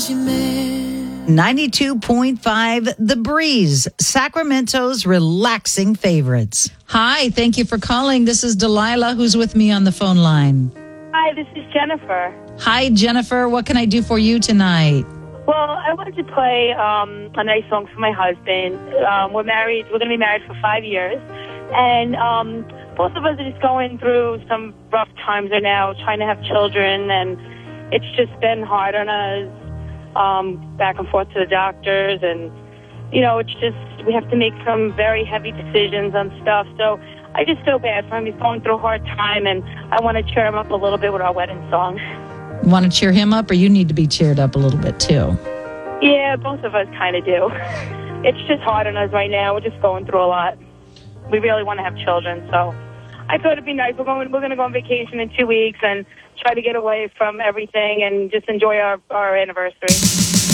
92.5 The Breeze, Sacramento's relaxing favorites. Hi, thank you for calling. This is Delilah, who's with me on the phone line. Hi, this is Jennifer. Hi, Jennifer. What can I do for you tonight? Well, I wanted to play a nice song for my husband. We're married. We're going to be married for 5 years. And both of us are just going through some rough times right now, trying to have children. And it's just been hard on us, back and forth to the doctors. And, you know, it's just, we have to make some very heavy decisions on stuff. So I just feel bad for him. He's going through a hard time, and I want to cheer him up a little bit with our wedding song. Want to cheer him up, or you need to be cheered up a little bit too? Yeah, both of us kind of do. It's just hard on us right now. We're just going through a lot. We really want to have children, so I thought it'd be nice. We're going to go on vacation in 2 weeks and try to get away from everything and just enjoy our anniversary.